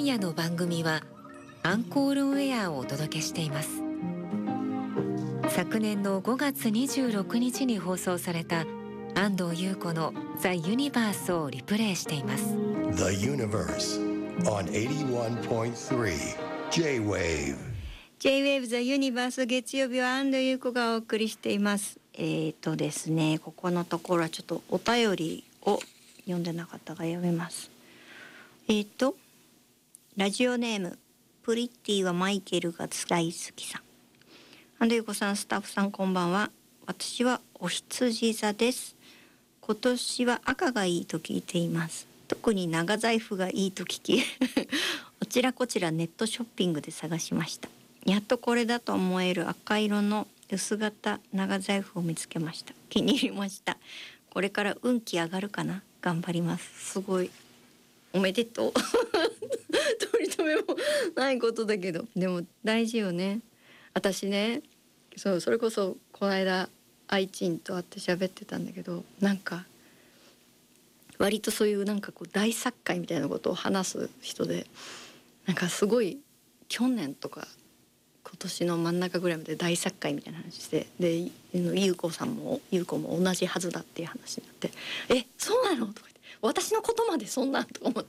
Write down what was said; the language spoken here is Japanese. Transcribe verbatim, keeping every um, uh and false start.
今夜の番組はアンコールオンエアをお届けしています。昨年のごがつにじゅうろくにちに放送された安藤優子のザ・ユニバースをリプレイしています。 The Universe on エイティワンポイントスリー J-Wave J-Wave The Universe 月曜日は安藤優子がお送りしています。えーとですねここのところはちょっとお便りを読んでなかったが読めます。えーとラジオネームプリッティはマイケルが大好きさん。安藤優子さん、スタッフさん、こんばんは。私はお羊座です。今年は赤がいいと聞いています。特に長財布がいいと聞きおちらこちらネットショッピングで探しました。やっとこれだと思える赤色の薄型長財布を見つけました。気に入りました。これから運気上がるかな。頑張ります。すごいおめでとう取り留めもないことだけど、でも大事よね。私ね、そうそれこそこの間アイチンと会って喋ってたんだけど、なんか割とそういうなんかこう大作会みたいなことを話す人で、なんかすごい去年とか今年の真ん中ぐらいまで大作会みたいな話して、で優子さんも優子も同じはずだっていう話になって、えそうなのとか言って、私のことまでそんなんとか思って、